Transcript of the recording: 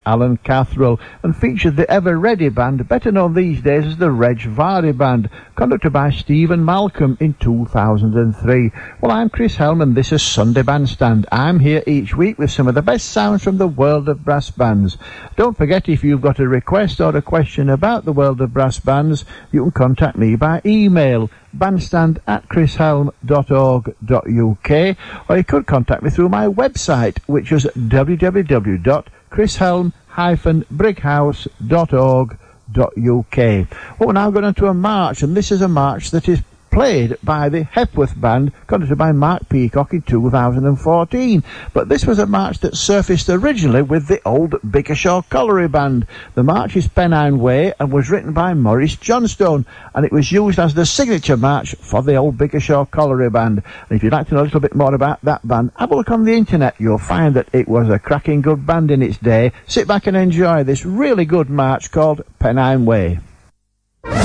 Alan Catherall, and featured the ever-ready band, better known these days as the Reg Vardy Band, conducted by Stephen Malcolm in 2003. Well, I'm Chris Helm, and this is Sunday Bandstand. I'm here each week with some of the best sounds from the world of brass bands. Don't forget, if you've got a request or a question about the world of brass bands, you can contact me by email, bandstand@chrishelm.org.uk, or you could contact me through my website, which is www.chrishelm-brighouse.org.uk. Well, we're now going into a march, and this is a march that is played by the Hepworth Band, conducted by Mark Peacock in 2014. But this was a march that surfaced originally with the old Bickershaw Colliery Band. The march is Pennine Way and was written by Maurice Johnstone, and it was used as the signature march for the old Bickershaw Colliery Band. And if you'd like to know a little bit more about that band, have a look on the internet. You'll find that it was a cracking good band in its day. Sit back and enjoy this really good march called Pennine Way.